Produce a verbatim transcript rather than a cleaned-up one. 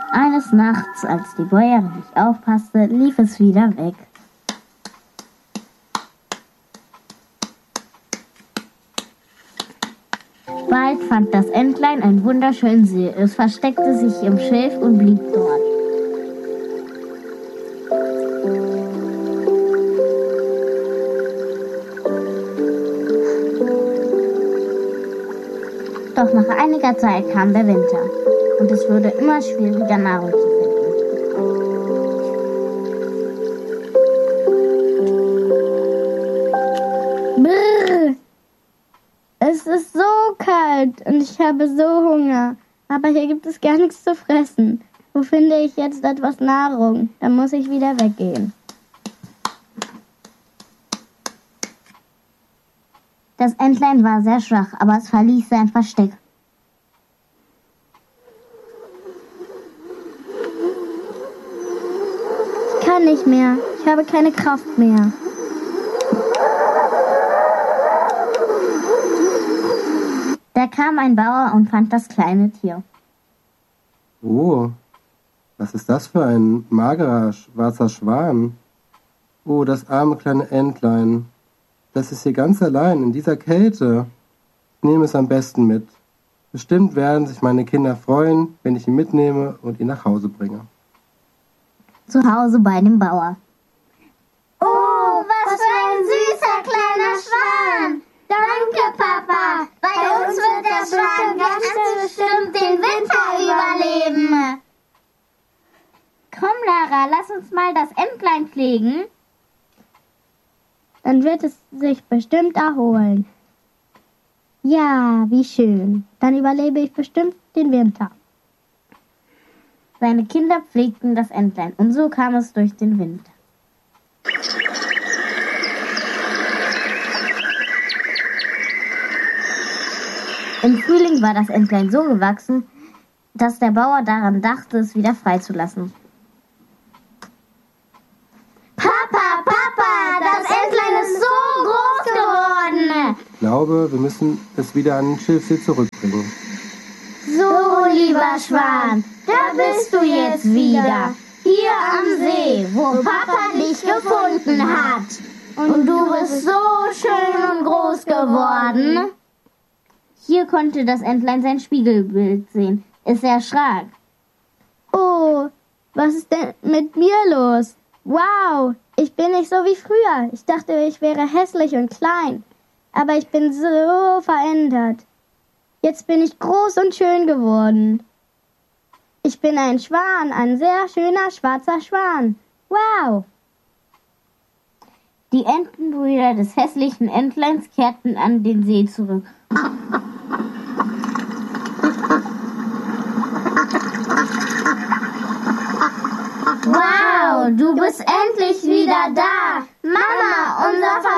Eines Nachts, als die Bäuerin nicht aufpasste, lief es wieder weg. Bald fand das Entlein einen wunderschönen See. Es versteckte sich im Schilf und blieb dort. Doch nach einiger Zeit kam der Winter und es wurde immer schwieriger, Nahrung zu finden. Brrr. Es ist so kalt und ich habe so Hunger. Aber hier gibt es gar nichts zu fressen. Wo finde ich jetzt etwas Nahrung? Dann muss ich wieder weggehen. Das Entlein war sehr schwach, aber es verließ sein Versteck. Ich kann nicht mehr. Ich habe keine Kraft mehr. Da kam ein Bauer und fand das kleine Tier. Oh, was ist das für ein magerer, schwarzer Schwan? Oh, das arme kleine Entlein. Das ist hier ganz allein in dieser Kälte. Ich nehme es am besten mit. Bestimmt werden sich meine Kinder freuen, wenn ich ihn mitnehme und ihn nach Hause bringe. Zu Hause bei dem Bauer. Oh, was für ein süßer kleiner Schwan! Danke, Papa! Bei uns wird der Schwan ganz bestimmt den Winter überleben. Komm, Lara, lass uns mal das Entlein pflegen. Dann wird es sich bestimmt erholen. Ja, wie schön. Dann überlebe ich bestimmt den Winter. Seine Kinder pflegten das Entlein und so kam es durch den Winter. Im Frühling war das Entlein so gewachsen, dass der Bauer daran dachte, es wieder freizulassen. Papa, Papa, das Entlein ist so groß geworden. Ich glaube, wir müssen es wieder an den Schilfsee zurückbringen. So, lieber Schwan, da bist du jetzt wieder. Hier am See, wo Papa dich gefunden hat. Und du bist so schön und groß geworden. Hier konnte das Entlein sein Spiegelbild sehen. Es erschrak. Oh, was ist denn mit mir los? Wow, ich bin nicht so wie früher. Ich dachte, ich wäre hässlich und klein. Aber ich bin so verändert. Jetzt bin ich groß und schön geworden. Ich bin ein Schwan, ein sehr schöner schwarzer Schwan. Wow! Die Entenbrüder des hässlichen Entleins kehrten an den See zurück. Wow, du bist endlich wieder da. Mama, unser